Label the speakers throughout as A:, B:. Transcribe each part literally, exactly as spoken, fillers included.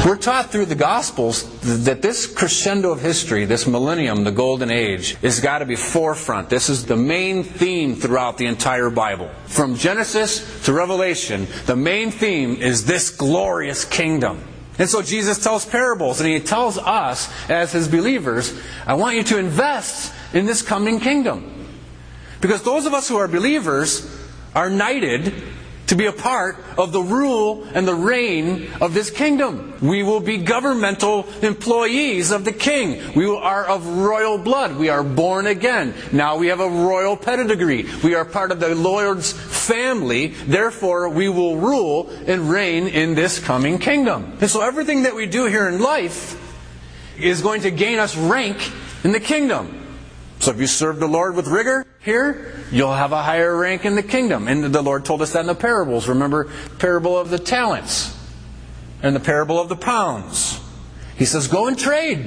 A: We're taught through the Gospels that this crescendo of history, this millennium, the golden age, has got to be forefront. This is the main theme throughout the entire Bible. From Genesis to Revelation, the main theme is this glorious kingdom. And so Jesus tells parables, and He tells us as His believers, I want you to invest in this coming kingdom. Because those of us who are believers are knighted to be a part of the rule and the reign of this kingdom. We will be governmental employees of the King. We are of royal blood. We are born again. Now we have a royal pedigree. We are part of the Lord's family. Therefore, we will rule and reign in this coming kingdom. And so everything that we do here in life is going to gain us rank in the kingdom. So if you serve the Lord with rigor here, you'll have a higher rank in the kingdom. And the Lord told us that in the parables. Remember the parable of the talents and the parable of the pounds. He says, go and trade.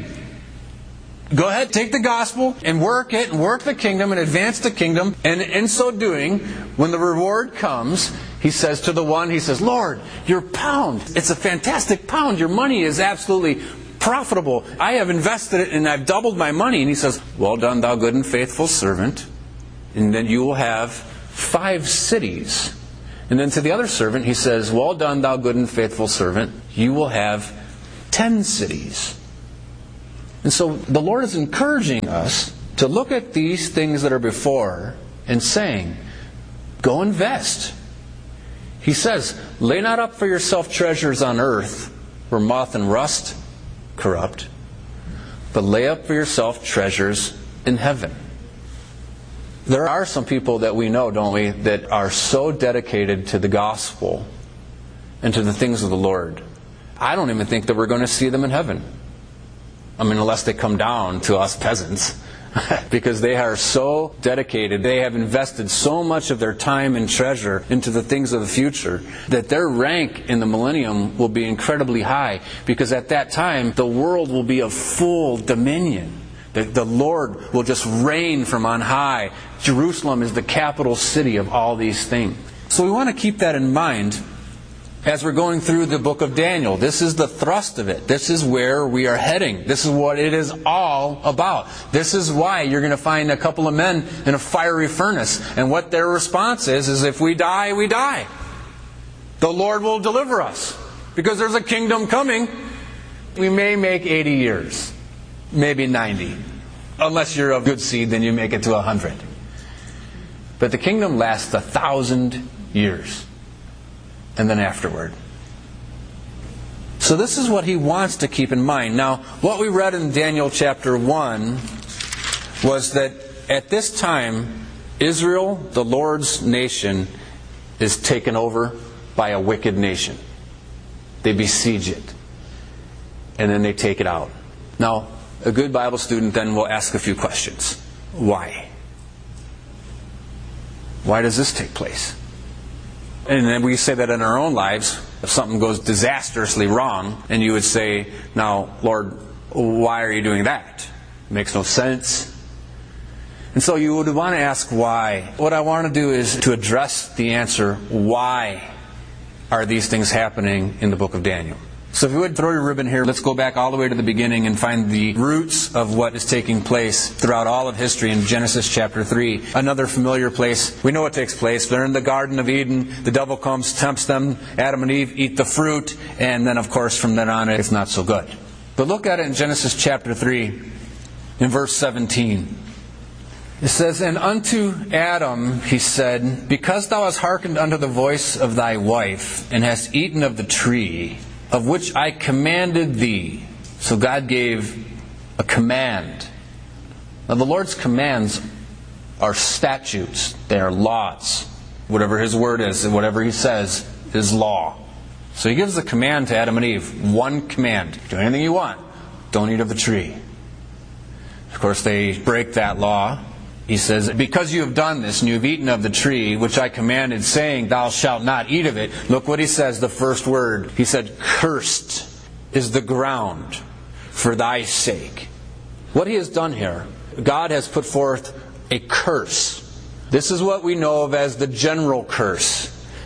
A: Go ahead, take the gospel and work it and work the kingdom and advance the kingdom. And in so doing, when the reward comes, He says to the one, He says, Lord, your pound, it's a fantastic pound. Your money is absolutely profitable. I have invested it and I've doubled my money. And He says, well done, thou good and faithful servant. And then you will have five cities. And then to the other servant, He says, well done, thou good and faithful servant. You will have ten cities. And so the Lord is encouraging us to look at these things that are before and saying, go invest. He says, lay not up for yourself treasures on earth where moth and rust corrupt, but lay up for yourself treasures in heaven. There are some people that we know, don't we, that are so dedicated to the gospel and to the things of the Lord. I don't even think that we're going to see them in heaven. I mean, unless they come down to us peasants. Because they are so dedicated, they have invested so much of their time and treasure into the things of the future, that their rank in the millennium will be incredibly high. Because at that time, the world will be of full dominion. The, the Lord will just reign from on high. Jerusalem is the capital city of all these things. So we want to keep that in mind as we're going through the book of Daniel. This is the thrust of it. This is where we are heading. This is what it is all about. This is why you're going to find a couple of men in a fiery furnace. And what their response is, is if we die, we die. The Lord will deliver us. Because there's a kingdom coming. We may make eighty years. Maybe ninety. Unless you're of good seed, then you make it to a hundred. But the kingdom lasts a thousand years. And then afterward. So this is what He wants to keep in mind. Now, what we read in Daniel chapter one was that at this time, Israel, the Lord's nation, is taken over by a wicked nation. They besiege it. And then they take it out. Now, a good Bible student then will ask a few questions. Why? Why does this take place? And then we say that in our own lives, if something goes disastrously wrong, and you would say, now, Lord, why are you doing that? It makes no sense. And so you would want to ask why. What I want to do is to address the answer, why are these things happening in the book of Daniel? So if you would throw your ribbon here, let's go back all the way to the beginning and find the roots of what is taking place throughout all of history in Genesis chapter three. Another familiar place. We know what takes place. They're in the Garden of Eden. The devil comes, tempts them. Adam and Eve eat the fruit. And then, of course, from then on, it's not so good. But look at it in Genesis chapter three, in verse seventeen. It says, and unto Adam he said, because thou hast hearkened unto the voice of thy wife, and hast eaten of the tree of which I commanded thee. So God gave a command. Now the Lord's commands are statutes. They are laws. Whatever His word is, and whatever He says is law. So He gives a command to Adam and Eve. One command. Do anything you want. Don't eat of the tree. Of course, they break that law. He says, because you have done this, and you have eaten of the tree, which I commanded, saying, thou shalt not eat of it. Look what He says, the first word. He said, cursed is the ground for thy sake. What He has done here, God has put forth a curse. This is what we know of as the general curse.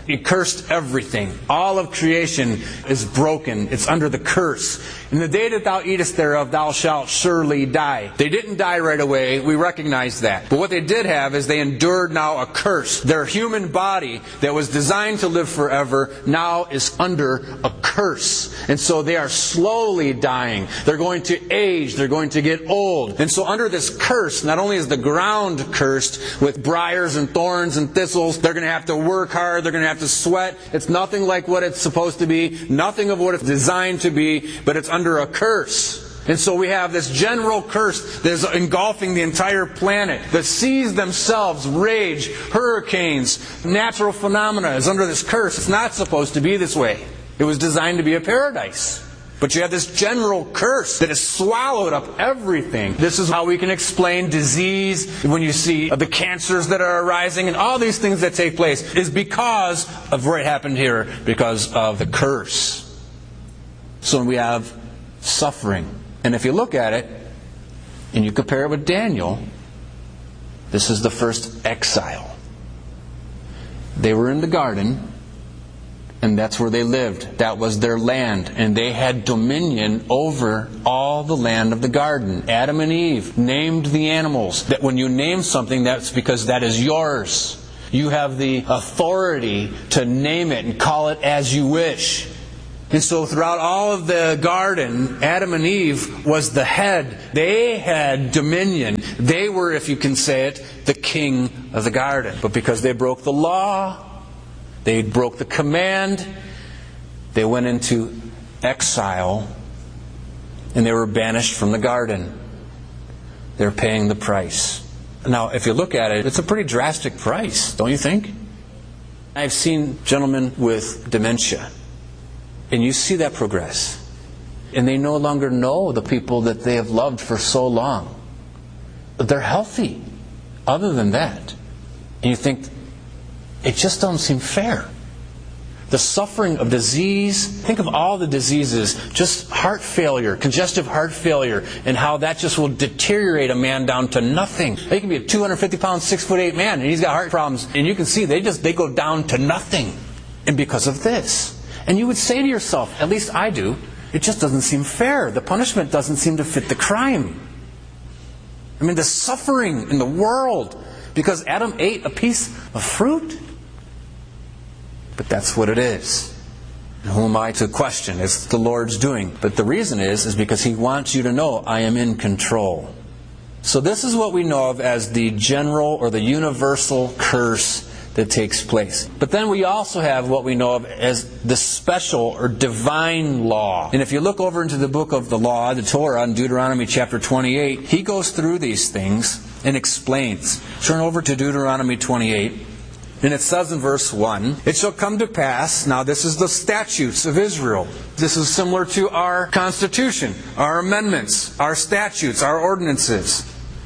A: He cursed everything. All of creation is broken. It's under the curse. In the day that thou eatest thereof, thou shalt surely die. They didn't die right away. We recognize that. But what they did have is they endured now a curse. Their human body that was designed to live forever now is under a curse. And so they are slowly dying. They're going to age. They're going to get old. And so under this curse, not only is the ground cursed with briars and thorns and thistles, they're going to have to work hard. They're going to have to sweat. It's nothing like what it's supposed to be. Nothing of what it's designed to be. But it's under a curse. And so we have this general curse that is engulfing the entire planet. The seas themselves rage. Hurricanes, natural phenomena is under this curse. It's not supposed to be this way. It was designed to be a paradise. But you have this general curse that has swallowed up everything. This is how we can explain disease. When you see the cancers that are arising and all these things that take place is because of what happened here, because of the curse. So we have suffering. And if you look at it and you compare it with Daniel, this is the first exile. They were in the garden. And that's where they lived. That was their land. And they had dominion over all the land of the garden. Adam and Eve named the animals. That when you name something, that's because that is yours. You have the authority to name it and call it as you wish. And so throughout all of the garden, Adam and Eve was the head. They had dominion. They were, if you can say it, the king of the garden. But because they broke the law, they broke the command, they went into exile, and they were banished from the garden. They're paying the price. Now, if you look at it, it's a pretty drastic price, don't you think? I've seen gentlemen with dementia, and you see that progress. And they no longer know the people that they have loved for so long. They're healthy, other than that. And you think, it just doesn't seem fair. The suffering of disease, think of all the diseases, just heart failure, congestive heart failure, and how that just will deteriorate a man down to nothing. He can be a two hundred fifty pound, six foot eight man, and he's got heart problems, and you can see they just they go down to nothing. And because of this. And you would say to yourself, at least I do, it just doesn't seem fair. The punishment doesn't seem to fit the crime. I mean, the suffering in the world because Adam ate a piece of fruit. But that's what it is. And who am I to question? It's the Lord's doing. But the reason is, is because He wants you to know I am in control. So this is what we know of as the general or the universal curse that takes place. But then we also have what we know of as the special or divine law. And if you look over into the book of the law, the Torah, in Deuteronomy chapter twenty-eight, he goes through these things and explains. Turn over to Deuteronomy twenty-eight. And it says in verse one, it shall come to pass, now this is the statutes of Israel. This is similar to our constitution, our amendments, our statutes, our ordinances.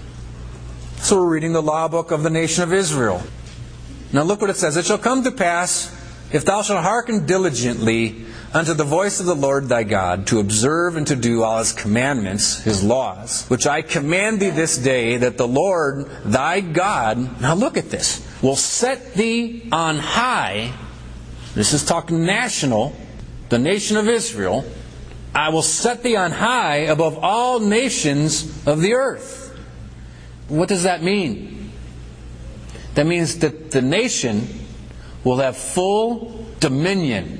A: So we're reading the law book of the nation of Israel. Now look what it says. It shall come to pass, if thou shalt hearken diligently unto the voice of the Lord thy God, to observe and to do all His commandments, His laws, which I command thee this day, that the Lord thy God, now look at this, will set thee on high. This is talking national, the nation of Israel. I will set thee on high above all nations of the earth. What does that mean? That means that the nation will have full dominion.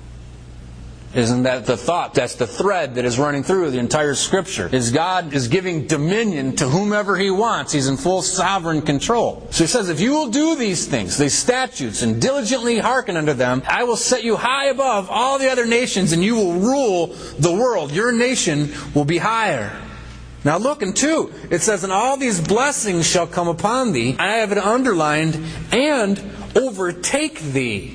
A: Isn't that the thought? That's the thread that is running through the entire Scripture. Is God is giving dominion to whomever He wants. He's in full sovereign control. So He says, if you will do these things, these statutes, and diligently hearken unto them, I will set you high above all the other nations, and you will rule the world. Your nation will be higher. Now look, in two, it says, and all these blessings shall come upon thee. I have it underlined, and overtake thee.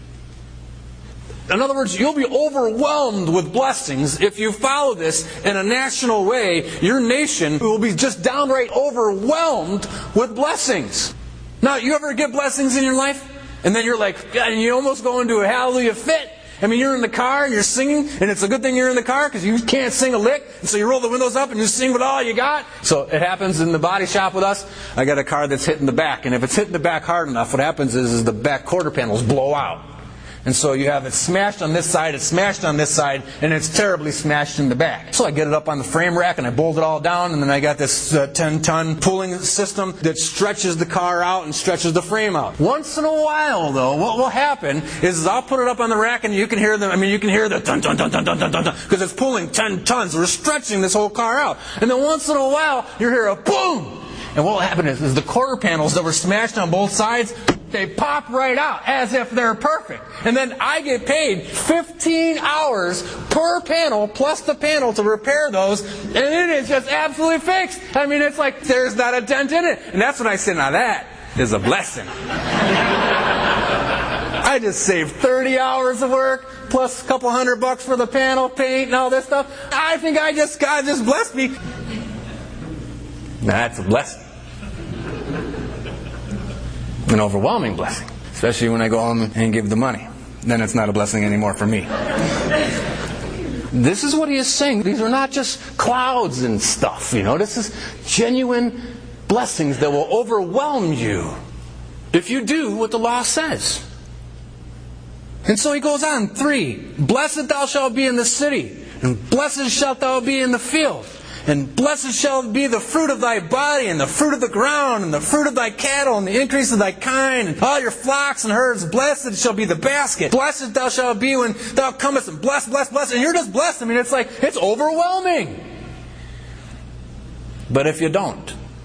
A: In other words, you'll be overwhelmed with blessings if you follow this in a national way. Your nation will be just downright overwhelmed with blessings. Now, you ever get blessings in your life? And then you're like, and you almost go into a hallelujah fit. I mean, you're in the car and you're singing, and it's a good thing you're in the car because you can't sing a lick. And so you roll the windows up and you sing with all you got. So it happens in the body shop with us. I got a car that's hitting the back, and if it's hitting the back hard enough, what happens is, is the back quarter panels blow out. And so you have it smashed on this side, it's smashed on this side, and it's terribly smashed in the back. So I get it up on the frame rack and I bolt it all down, and then I got this uh, ten-ton pulling system that stretches the car out and stretches the frame out. Once in a while, though, what will happen is I'll put it up on the rack and you can hear them. I mean, you can hear the dun dun dun dun dun dun dun dun because it's pulling ten tons. We're stretching this whole car out, and then once in a while you hear a boom. And what will happen is, is the quarter panels that were smashed on both sides, they pop right out as if they're perfect. And then I get paid fifteen hours per panel plus the panel to repair those, and it is just absolutely fixed. I mean, it's like there's not a dent in it. And that's when I say, now that is a blessing. I just saved thirty hours of work plus a couple hundred bucks for the panel, paint, and all this stuff. I think I just God just blessed me. Now that's a blessing. An overwhelming blessing. Especially when I go home and give the money. Then it's not a blessing anymore for me. This is what he is saying. These are not just clouds and stuff. You know, this is genuine blessings that will overwhelm you if you do what the law says. And so he goes on. Three, blessed thou shalt be in the city, and blessed shalt thou be in the field. And blessed shall be the fruit of thy body, and the fruit of the ground, and the fruit of thy cattle, and the increase of thy kind, and all your flocks and herds. Blessed shall be the basket. Blessed thou shalt be when thou comest, and blessed, blessed, blessed. And you're just blessed. I mean, it's like, it's overwhelming. But if you don't,